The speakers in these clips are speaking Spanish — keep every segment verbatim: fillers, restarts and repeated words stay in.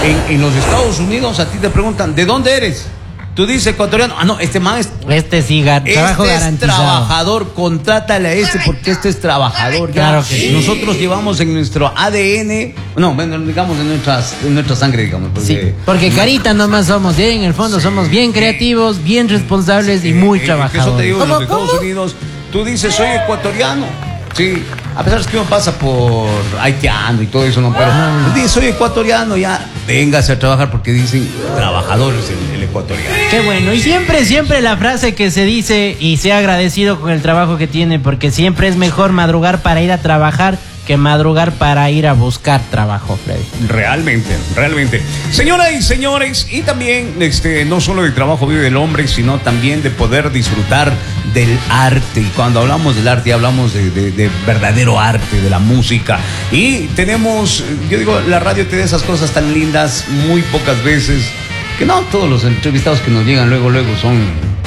en, en los Estados Unidos a ti te preguntan, ¿de dónde eres? Tú dices ecuatoriano. Ah, no, este man es... Este sí, trabajo este es garantizado. trabajador, contrátale a este porque este es trabajador. Ya. Claro que sí. Nosotros llevamos en nuestro A D N, no, bueno, digamos en, nuestras, en nuestra sangre, digamos. Porque, Sí, porque carita nomás somos, y en el fondo somos bien creativos, bien responsables y muy eh, trabajadores. Eso te digo, en los ¿Cómo, Estados cómo? Unidos, tú dices, soy ecuatoriano. Sí, a pesar de que uno pasa por haitiano y todo eso, no, pero dice, soy ecuatoriano, ya, véngase a trabajar porque dicen trabajadores el, el ecuatoriano. Qué bueno, y siempre, siempre la frase que se dice y sea agradecido con el trabajo que tiene, porque siempre es mejor madrugar para ir a trabajar que madrugar para ir a buscar trabajo, Freddy. Realmente, realmente. Señoras y señores, y también este, no solo de trabajo vive el hombre, sino también de poder disfrutar del arte. Y cuando hablamos del arte, hablamos de, de, de verdadero arte, de la música. Y tenemos, yo digo, la radio te da esas cosas tan lindas muy pocas veces, que no todos los entrevistados que nos llegan luego, luego son,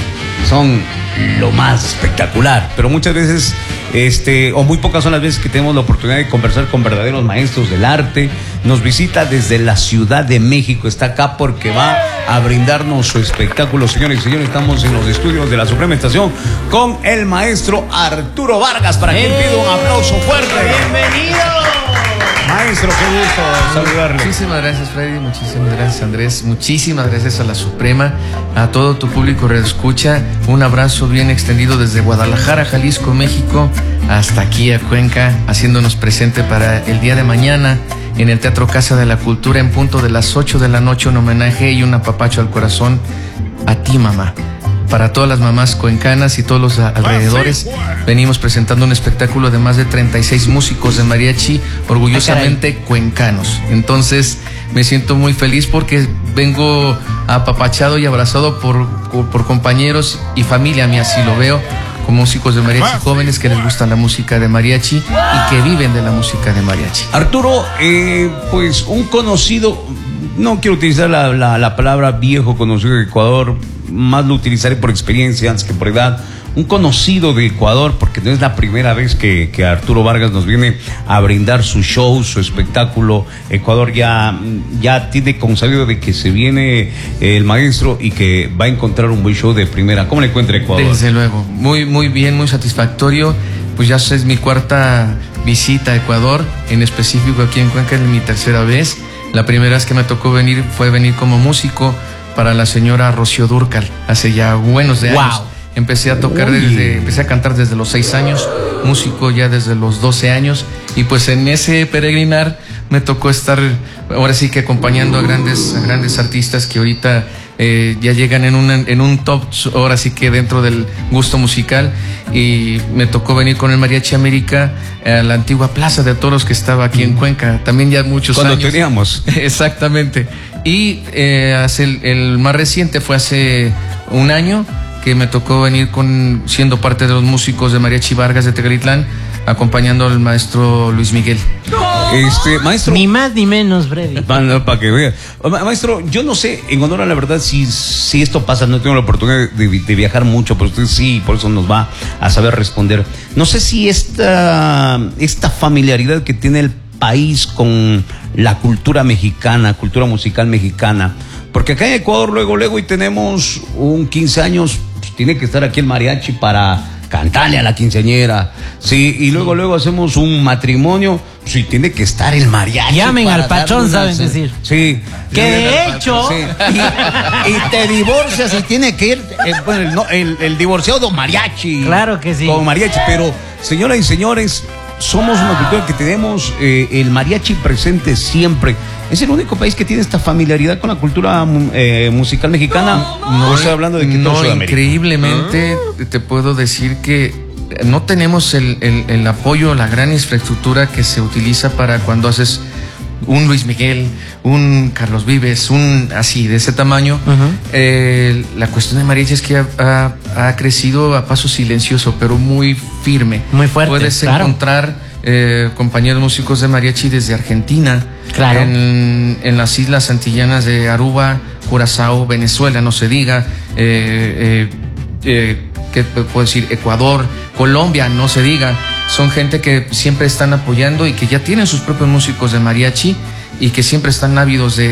son lo más espectacular, pero muchas veces, este, o muy pocas son las veces que tenemos la oportunidad de conversar con verdaderos maestros del arte. Nos visita desde la Ciudad de México, está acá porque va a brindarnos su espectáculo. Señores y señores, estamos en los estudios de la Suprema Estación con el maestro Arturo Vargas, para quien ¡Eh! pido un aplauso fuerte. ¡Bienvenido! Maestro, qué gusto saludarle. Muchísimas gracias, Freddy, muchísimas gracias, Andrés, muchísimas gracias a la Suprema, a todo tu público que escucha. Un abrazo bien extendido desde Guadalajara, Jalisco, México, hasta aquí a Cuenca, haciéndonos presente para el día de mañana en el Teatro Casa de la Cultura en punto de las ocho de la noche, un homenaje y un apapacho al corazón a ti, mamá. Para todas las mamás cuencanas y todos los alrededores, venimos presentando un espectáculo de más de treinta y seis músicos de mariachi, orgullosamente cuencanos. Entonces, me siento muy feliz porque vengo apapachado y abrazado por, por, por compañeros y familia mía, así lo veo, con músicos de mariachi jóvenes que les gusta la música de mariachi y que viven de la música de mariachi. Arturo, eh, pues un conocido, no quiero utilizar la, la, la palabra viejo conocido de Ecuador, más lo utilizaré por experiencia antes que por edad. Un conocido de Ecuador, porque no es la primera vez que, que Arturo Vargas nos viene a brindar su show, su espectáculo. Ecuador ya, ya tiene consabido de que se viene el maestro y que va a encontrar un buen show de primera. ¿Cómo le encuentra Ecuador? Desde luego, muy, muy bien, muy satisfactorio. Pues ya es mi cuarta visita a Ecuador, en específico aquí en Cuenca es mi tercera vez. La primera vez que me tocó venir fue venir como músico para la señora Rocío Dúrcal, hace ya buenos de años. Wow. Empecé a tocar desde, empecé a cantar desde los seis años, músico ya desde los doce años, y pues en ese peregrinar me tocó estar, ahora sí que acompañando a grandes, a grandes artistas que ahorita eh, ya llegan en un, en un top, ahora sí que dentro del gusto musical, y me tocó venir con el Mariachi América a la antigua Plaza de Toros que estaba aquí en Cuenca, también ya muchos Cuando años. Cuando teníamos. Exactamente. Y eh, hace el, el más reciente fue hace un año que me tocó venir con siendo parte de los músicos de Mariachi Vargas de Tegalitlán, acompañando al maestro Luis Miguel. Este, maestro. Ni más ni menos, Freddy. Para, para que vea. Maestro, yo no sé, en honor a la verdad, si, si esto pasa, no tengo la oportunidad de, de viajar mucho, pero usted sí, por eso nos va a saber responder. No sé si esta, esta familiaridad que tiene el país con la cultura mexicana, cultura musical mexicana, porque acá en Ecuador luego, luego y tenemos un quince años, pues, tiene que estar aquí el mariachi para cantarle a la quinceañera, sí, y luego, luego hacemos un matrimonio, sí, tiene que estar el mariachi. Llamen al patrón, unas, saben decir. Sí. Que de hecho... Sí. Y, y te divorcias y tiene que ir, eh, bueno, el, no, el, el divorciado don mariachi. Claro que sí. Con mariachi, pero, señoras y señores, somos una cultura que tenemos eh, el mariachi presente siempre. Es el único país que tiene esta familiaridad con la cultura eh, musical mexicana. No, no estoy hablando de que no, todo Sudamérica. Increíblemente ¿Ah? te puedo decir que no tenemos el, el, el apoyo, la gran infraestructura que se utiliza para cuando haces un Luis Miguel, un Carlos Vives, un así de ese tamaño. Uh-huh. eh, la cuestión de mariachi es que ha, ha, ha crecido a paso silencioso, pero muy firme. Muy fuerte. Puedes claro. encontrar eh, compañeros músicos de mariachi desde Argentina, claro. en, en las islas antillanas de Aruba, Curazao, Venezuela, no se diga, eh, eh, eh, ¿qué puedo decir? Ecuador, Colombia, no se diga. Son gente que siempre están apoyando y que ya tienen sus propios músicos de mariachi y que siempre están ávidos de